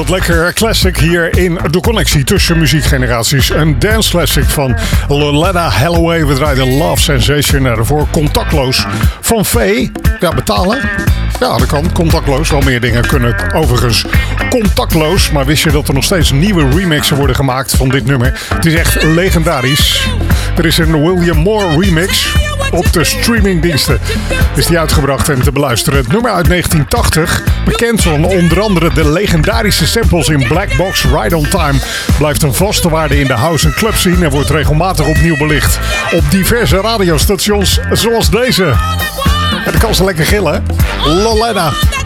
lekker classic hier in de connectie tussen muziekgeneraties. Een dance classic van Loletta Holloway. We draaiden Love Sensation. Daarvoor Contactloos van Vee. Ja, betalen? Ja, dat kan. Contactloos. Wel meer dingen kunnen overigens contactloos. Maar wist je dat er nog steeds nieuwe remixen worden gemaakt van dit nummer? Het is echt legendarisch. Er is een William Moore remix op de streamingdiensten. Is die uitgebracht en te beluisteren. Het nummer uit 1980, bekend van onder andere de legendarische samples in Black Box Ride on Time, blijft een vaste waarde in de house- en club scene en wordt regelmatig opnieuw belicht op diverse radiostations zoals deze. En dan kan ze lekker gillen, hè? Loletta.